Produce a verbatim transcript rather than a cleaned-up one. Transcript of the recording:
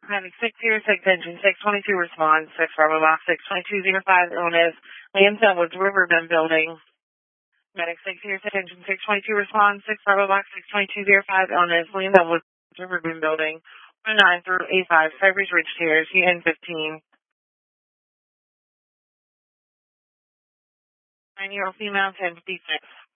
Medic six here, six engine six twenty-two response, six Bravo Box six twenty-two oh five illness, Williams Elmwood Riverbend Building. Medic six here, six engine six twenty-two response, six Bravo Box six twenty-two oh five illness, Williams Elmwood Riverbend Building. one nine through eight five, Cypress Ridge Terrace, U N fifteen. nine-year-old female, ten fifty-six.